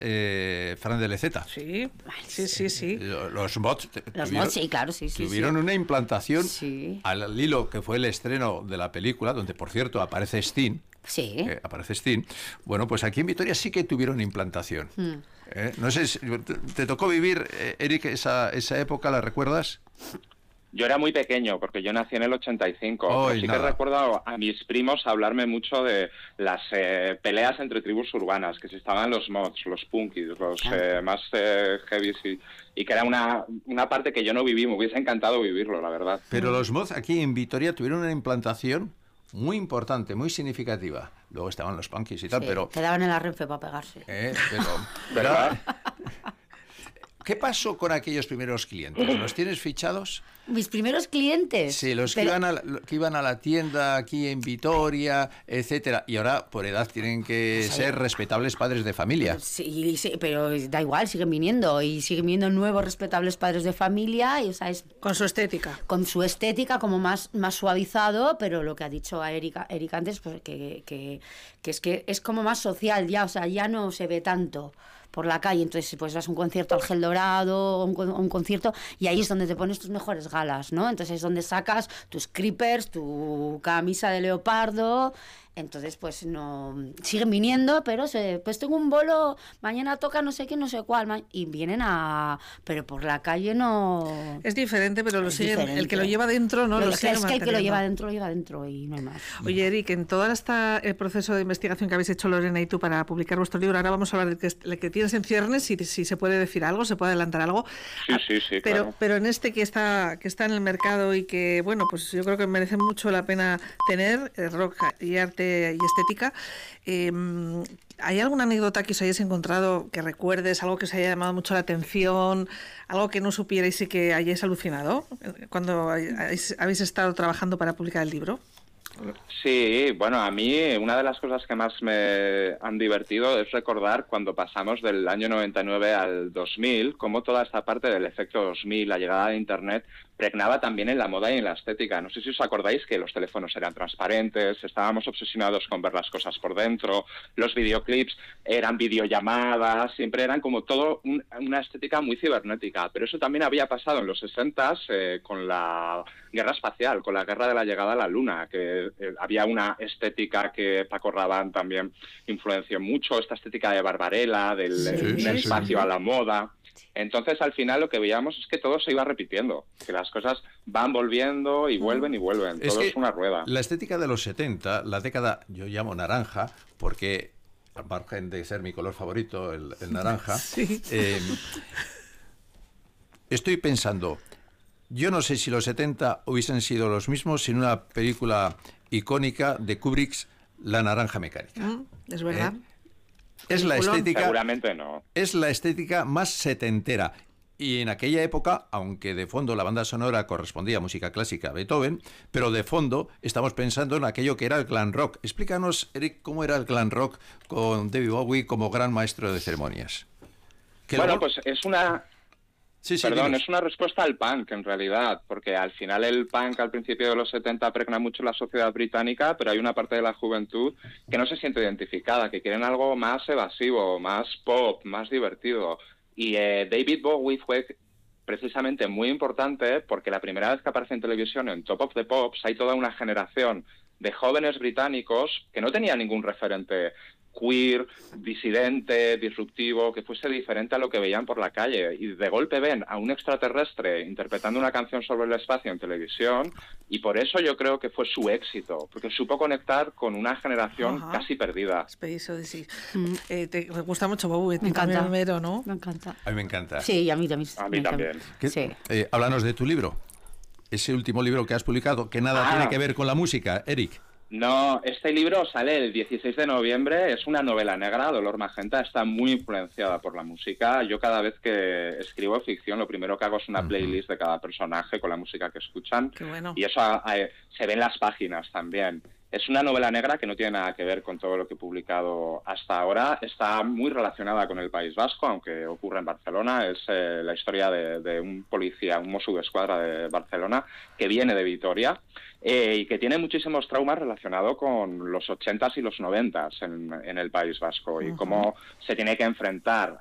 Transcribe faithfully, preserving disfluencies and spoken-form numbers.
eh, Fran de Leceta. Sí, sí, sí, sí. Los mods, Los tuvieron, mods, sí, claro, sí, sí. tuvieron sí. una implantación sí. al hilo que fue el estreno de la película, donde, por cierto, aparece Sting. Sí. Eh, aparece Sting. Bueno, pues aquí en Vitoria sí que tuvieron implantación. Mm. Eh, no sé, si, ¿te, te tocó vivir, eh, Eric, esa, esa época? ¿La recuerdas? Yo era muy pequeño, porque yo nací en el ochenta y cinco. Oh, pero sí nada. que recuerdo a mis primos hablarme mucho de las eh, peleas entre tribus urbanas, que si estaban los mods, los punkis, los eh, más eh, heavies, y, y que era una, una parte que yo no viví. Me hubiese encantado vivirlo, la verdad. Pero los mods aquí en Vitoria tuvieron una implantación muy importante, muy significativa. Luego estaban los punkis y tal, sí, pero... te daban en la Renfe para pegarse. Eh, pero... ¿verdad? ¿Qué pasó con aquellos primeros clientes? ¿Los tienes fichados? ¿Mis primeros clientes? Sí, los pero... que, iban a la, que iban a la tienda aquí en Vitoria, etcétera. Y ahora, por edad, tienen que sí. ser respetables padres de familia. Sí, sí, pero da igual, siguen viniendo. Y siguen viniendo nuevos respetables padres de familia. Y, o sea, es, con su estética. Con su estética, como más, más suavizado. Pero lo que ha dicho a Erika, Erika antes, pues que, que, que es que es como más social ya. O sea, ya no se ve tanto por la calle, entonces pues vas a un concierto al Gel Dorado o un, un concierto y ahí es donde te pones tus mejores galas, ¿no? Entonces es donde sacas tus creepers, tu camisa de leopardo. Entonces pues no siguen viniendo, pero se, pues tengo un bolo, mañana toca no sé qué, no sé cuál, y vienen a... pero por la calle no... Es diferente, pero lo es siguen, diferente. El que lo lleva dentro no lo, lo es sigue que manteniendo. el que lo lleva dentro lo lleva dentro y no hay más. Oye, Eric, en todo este el proceso de investigación que habéis hecho Lorena y tú para publicar vuestro libro, ahora vamos a hablar de que, que tienes en ciernes, si, si se puede decir algo, se puede adelantar algo. Sí, sí, sí, pero, claro. Pero en este que está que está en el mercado y que, bueno, pues yo creo que merece mucho la pena tener, eh, rock y arte y estética. Eh, ¿Hay alguna anécdota que os hayáis encontrado que recuerdes, algo que os haya llamado mucho la atención, algo que no supierais y que hayáis alucinado cuando hayáis, habéis estado trabajando para publicar el libro? Sí, bueno, a mí una de las cosas que más me han divertido es recordar cuando pasamos del año noventa y nueve al dos mil, cómo toda esta parte del efecto dos mil, la llegada de Internet, pregnaba también en la moda y en la estética. No sé si os acordáis que los teléfonos eran transparentes, estábamos obsesionados con ver las cosas por dentro, los videoclips eran videollamadas, siempre eran como todo un, una estética muy cibernética. Pero eso también había pasado en los sesentas eh, con la guerra espacial, con la guerra de la llegada a la Luna, que eh, había una estética que Paco Rabanne también influenció mucho, esta estética de Barbarella, del, sí, del sí, espacio sí. a la moda. Entonces, al final, lo que veíamos es que todo se iba repitiendo, que las cosas van volviendo y vuelven y vuelven. Es todo que es una rueda. La estética de los setenta, la década, yo llamo naranja, porque, al margen de ser mi color favorito, el, el naranja, sí. eh, estoy pensando, yo no sé si los setenta hubiesen sido los mismos sin una película icónica de Kubrick, La naranja mecánica. Mm, es verdad. ¿Eh? Es la estética, seguramente no. Es la estética más setentera. Y en aquella época, aunque de fondo la banda sonora correspondía a música clásica, a Beethoven, pero de fondo estamos pensando en aquello que era el glam rock. Explícanos, Eric, cómo era el glam rock con David Bowie como gran maestro de ceremonias. Bueno, luego... pues es una... Sí, sí, Perdón, dinos. es una respuesta al punk, en realidad, porque al final el punk al principio de los setenta pregna mucho la sociedad británica, pero hay una parte de la juventud que no se siente identificada, que quieren algo más evasivo, más pop, más divertido. Y eh, David Bowie fue precisamente muy importante porque la primera vez que aparece en televisión en Top of the Pops hay toda una generación de jóvenes británicos que no tenían ningún referente queer, disidente, disruptivo, que fuese diferente a lo que veían por la calle. Y de golpe ven a un extraterrestre interpretando una canción sobre el espacio en televisión y por eso yo creo que fue su éxito, porque supo conectar con una generación Ajá. casi perdida. Space Odyssey. Mm. Eh, te, te gusta mucho Bowie, Me encanta. primero, ¿no? Me encanta. A mí me encanta. Sí, a mí también. A mí también. ¿Qué? Sí. Eh, háblanos de tu libro. Ese último libro que has publicado, que nada Ah. tiene que ver con la música, Eric. No, este libro sale el dieciséis de noviembre, es una novela negra, Dolor Magenta, está muy influenciada por la música. Yo cada vez que escribo ficción, lo primero que hago es una Uh-huh. playlist de cada personaje con la música que escuchan. Qué bueno. Y eso eh, se ve en las páginas también. Es una novela negra que no tiene nada que ver con todo lo que he publicado hasta ahora. Está muy relacionada con el País Vasco, aunque ocurre en Barcelona. Es eh, la historia de, de un policía, un Mossos d'Esquadra de Barcelona, que viene de Vitoria eh, y que tiene muchísimos traumas relacionados con los ochentas y los noventas en, en el País Vasco y uh-huh. cómo se tiene que enfrentar